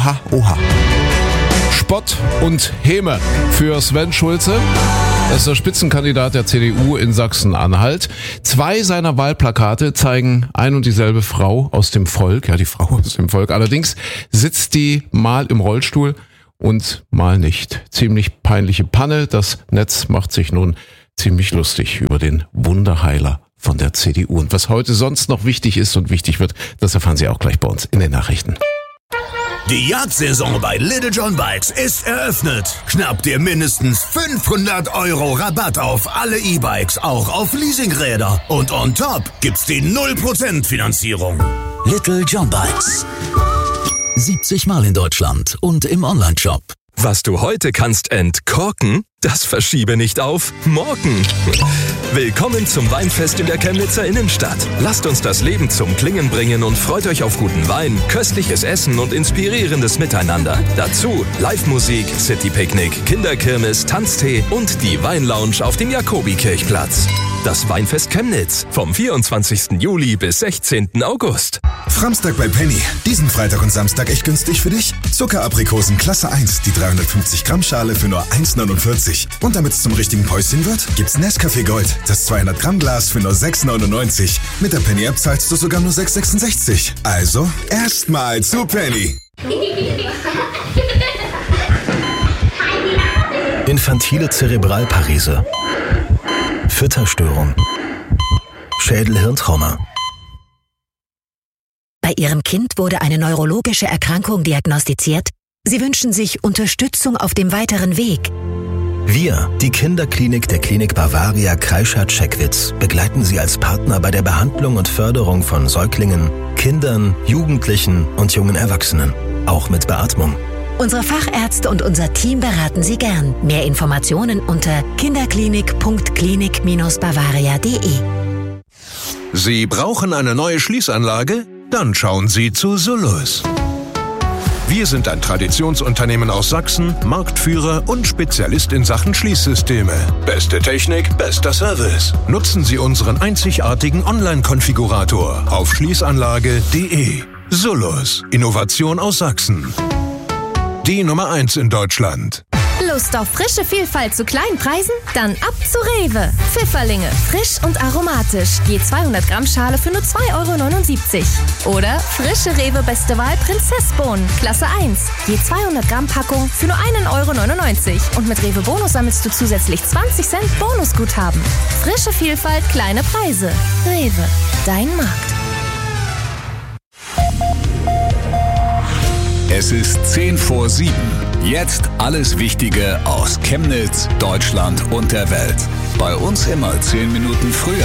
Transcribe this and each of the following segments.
Oha, oha. Spott und Häme für Sven Schulze. Er ist der Spitzenkandidat der CDU in Sachsen-Anhalt. 2 seiner Wahlplakate zeigen ein und dieselbe Frau aus dem Volk. Ja, die Frau aus dem Volk. Allerdings sitzt die mal im Rollstuhl und mal nicht. Ziemlich peinliche Panne. Das Netz macht sich nun ziemlich lustig über den Wunderheiler von der CDU. Und was heute sonst noch wichtig ist und wichtig wird, das erfahren Sie auch gleich bei uns in den Nachrichten. Die Jagdsaison bei Little John Bikes ist eröffnet. Schnapp dir mindestens 500 € Rabatt auf alle E-Bikes, auch auf Leasingräder. Und on top gibt's die 0% Finanzierung. Little John Bikes. 70 Mal in Deutschland und im Onlineshop. Was du heute kannst entkorken, das verschiebe nicht auf morgen. Willkommen zum Weinfest in der Chemnitzer Innenstadt. Lasst uns das Leben zum Klingen bringen und freut euch auf guten Wein, köstliches Essen und inspirierendes Miteinander. Dazu Live-Musik, City-Picknick, Kinderkirmes, Tanztee und die Weinlounge auf dem Jakobikirchplatz. Das Weinfest Chemnitz vom 24. Juli bis 16. August. Framstag bei Penny. Diesen Freitag und Samstag echt günstig für dich. Zuckeraprikosen Klasse 1, die 350 Gramm Schale für nur 1,49. Und damit es zum richtigen Päuschen wird, gibt's Nescafé Gold, das 200 Gramm Glas für nur 6,99. Mit der Penny App zahlst du sogar nur 6,66. Also erstmal zu Penny. Infantile Zerebralparese. Fütterstörung. Schädel-Hirntrauma. Bei Ihrem Kind wurde eine neurologische Erkrankung diagnostiziert. Sie wünschen sich Unterstützung auf dem weiteren Weg. Wir, die Kinderklinik der Klinik Bavaria Kreischath-Checkwitz, begleiten Sie als Partner bei der Behandlung und Förderung von Säuglingen, Kindern, Jugendlichen und jungen Erwachsenen. Auch mit Beatmung. Unsere Fachärzte und unser Team beraten Sie gern. Mehr Informationen unter kinderklinik.klinik-bavaria.de. Sie brauchen eine neue Schließanlage? Dann schauen Sie zu Solus. Wir sind ein Traditionsunternehmen aus Sachsen, Marktführer und Spezialist in Sachen Schließsysteme. Beste Technik, bester Service. Nutzen Sie unseren einzigartigen Online-Konfigurator auf schließanlage.de. Solus, Innovation aus Sachsen. Die Nummer 1 in Deutschland. Lust auf frische Vielfalt zu kleinen Preisen? Dann ab zu Rewe. Pfifferlinge, frisch und aromatisch. Je 200 Gramm Schale für nur 2,79 €. Oder frische Rewe Beste Wahl Prinzessbohnen, Klasse 1. Je 200 Gramm Packung für nur 1,99 €. Und mit Rewe Bonus sammelst du zusätzlich 20 Cent Bonusguthaben. Frische Vielfalt, kleine Preise. Rewe, dein Markt. Es ist 10 vor 7. Jetzt alles Wichtige aus Chemnitz, Deutschland und der Welt. Bei uns immer 10 Minuten früher.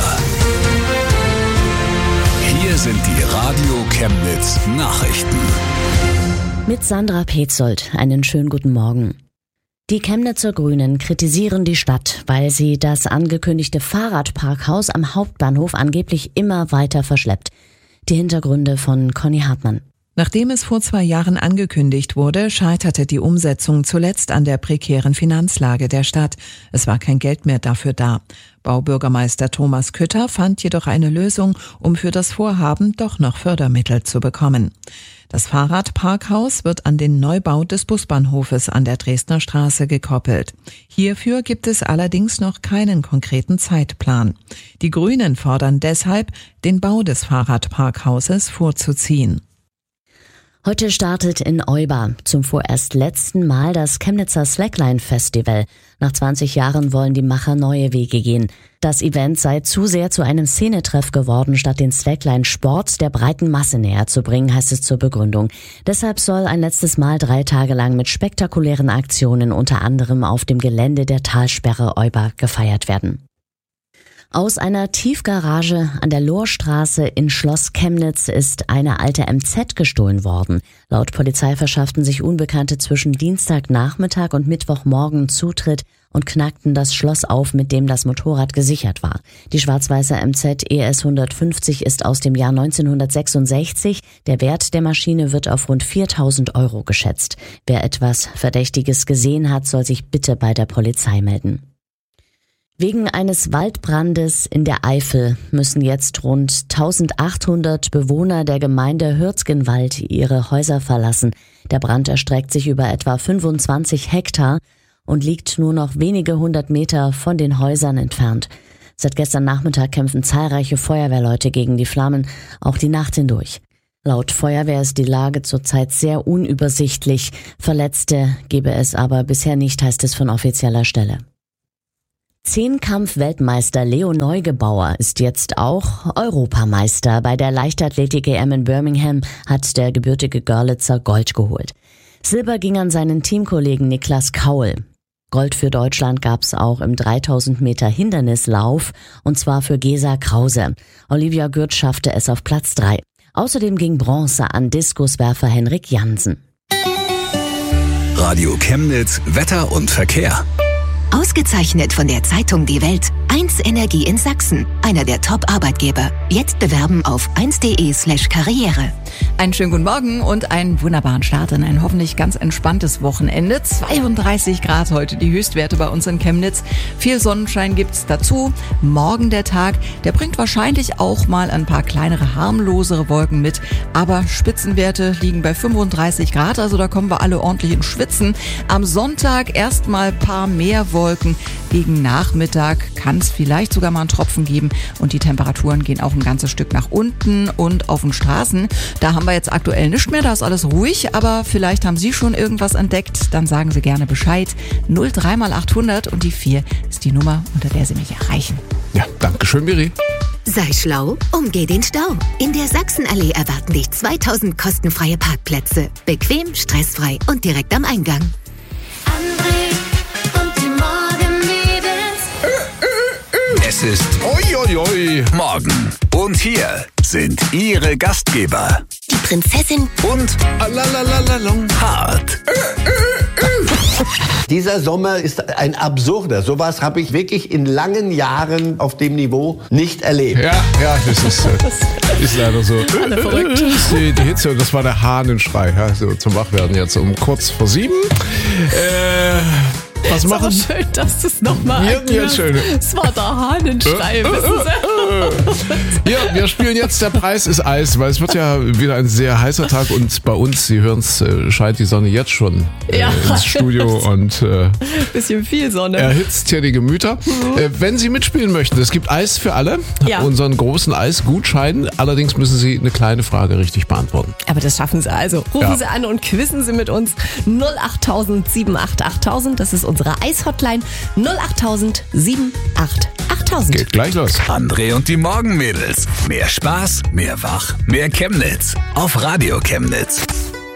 Hier sind die Radio Chemnitz Nachrichten. Mit Sandra Petzold, einen schönen guten Morgen. Die Chemnitzer Grünen kritisieren die Stadt, weil sie das angekündigte Fahrradparkhaus am Hauptbahnhof angeblich immer weiter verschleppt. Die Hintergründe von Conny Hartmann. Nachdem es vor 2 Jahren angekündigt wurde, scheiterte die Umsetzung zuletzt an der prekären Finanzlage der Stadt. Es war kein Geld mehr dafür da. Baubürgermeister Thomas Kütter fand jedoch eine Lösung, um für das Vorhaben doch noch Fördermittel zu bekommen. Das Fahrradparkhaus wird an den Neubau des Busbahnhofes an der Dresdner Straße gekoppelt. Hierfür gibt es allerdings noch keinen konkreten Zeitplan. Die Grünen fordern deshalb, den Bau des Fahrradparkhauses vorzuziehen. Heute startet in Euba zum vorerst letzten Mal das Chemnitzer Slackline-Festival. Nach 20 Jahren wollen die Macher neue Wege gehen. Das Event sei zu sehr zu einem Szenetreff geworden, statt den Slackline-Sport der breiten Masse näher zu bringen, heißt es zur Begründung. Deshalb soll ein letztes Mal 3 Tage lang mit spektakulären Aktionen unter anderem auf dem Gelände der Talsperre Euba gefeiert werden. Aus einer Tiefgarage an der Lohrstraße in Schloss Chemnitz ist eine alte MZ gestohlen worden. Laut Polizei verschafften sich Unbekannte zwischen Dienstagnachmittag und Mittwochmorgen Zutritt und knackten das Schloss auf, mit dem das Motorrad gesichert war. Die schwarz-weiße MZ ES 150 ist aus dem Jahr 1966. Der Wert der Maschine wird auf rund 4.000 € geschätzt. Wer etwas Verdächtiges gesehen hat, soll sich bitte bei der Polizei melden. Wegen eines Waldbrandes in der Eifel müssen jetzt rund 1800 Bewohner der Gemeinde Hürzgenwald ihre Häuser verlassen. Der Brand erstreckt sich über etwa 25 Hektar und liegt nur noch wenige 100 Meter von den Häusern entfernt. Seit gestern Nachmittag kämpfen zahlreiche Feuerwehrleute gegen die Flammen, auch die Nacht hindurch. Laut Feuerwehr ist die Lage zurzeit sehr unübersichtlich. Verletzte gebe es aber bisher nicht, heißt es von offizieller Stelle. Zehnkampf-Weltmeister Leo Neugebauer ist jetzt auch Europameister. Bei der Leichtathletik-EM in Birmingham hat der gebürtige Görlitzer Gold geholt. Silber ging an seinen Teamkollegen Niklas Kaul. Gold für Deutschland gab's auch im 3000 Meter Hindernislauf, und zwar für Gesa Krause. Olivia Gürt schaffte es auf Platz 3. Außerdem ging Bronze an Diskuswerfer Henrik Jansen. Radio Chemnitz, Wetter und Verkehr. Ausgezeichnet von der Zeitung Die Welt. 1 Energie in Sachsen, einer der Top-Arbeitgeber. Jetzt bewerben auf 1.de/Karriere. Einen schönen guten Morgen und einen wunderbaren Start in ein hoffentlich ganz entspanntes Wochenende. 32 Grad heute die Höchstwerte bei uns in Chemnitz. Viel Sonnenschein gibt's dazu. Morgen der Tag, der bringt wahrscheinlich auch mal ein paar kleinere, harmlosere Wolken mit. Aber Spitzenwerte liegen bei 35 Grad, also da kommen wir alle ordentlich ins Schwitzen. Am Sonntag erstmal paar mehr Wolken. Gegen Nachmittag kann es vielleicht sogar mal einen Tropfen geben und die Temperaturen gehen auch ein ganzes Stück nach unten und auf den Straßen. Da haben wir jetzt aktuell nichts mehr, da ist alles ruhig, aber vielleicht haben Sie schon irgendwas entdeckt, dann sagen Sie gerne Bescheid. 03 mal 800 und die 4 ist die Nummer, unter der Sie mich erreichen. Ja, danke schön, Miri. Sei schlau, umgeh den Stau. In der Sachsenallee erwarten dich 2000 kostenfreie Parkplätze. Bequem, stressfrei und direkt am Eingang. Es ist Morgen. Und hier sind Ihre Gastgeber. Die Prinzessin und Hart. Dieser Sommer ist ein absurder. Sowas habe ich wirklich in langen Jahren auf dem Niveau nicht erlebt. Ja, das ist leider so. Alle verrückt. Die Hitze, das war der Hahnenschrei, ja, so zum Wachwerden jetzt um kurz vor 7. Was machen? Aber schön, dass du es nochmal erklärst. Es war der Hahnenschrei, wissen Sie? Ja, wir spielen jetzt Der Preis ist Eis, weil es wird ja wieder ein sehr heißer Tag und bei uns, Sie hören es, scheint die Sonne jetzt schon ins Studio und bisschen viel Sonne. Erhitzt hier die Gemüter. Wenn Sie mitspielen möchten, es gibt Eis für alle, unseren großen Eisgutschein, allerdings müssen Sie eine kleine Frage richtig beantworten. Aber das schaffen Sie also. Rufen Sie an und quizzen Sie mit uns 08000 78 8000, das ist unsere Eishotline 08000 78 8000. Geht gleich los. André und die Morgenmädels. Mehr Spaß, mehr Wach, mehr Chemnitz. Auf Radio Chemnitz.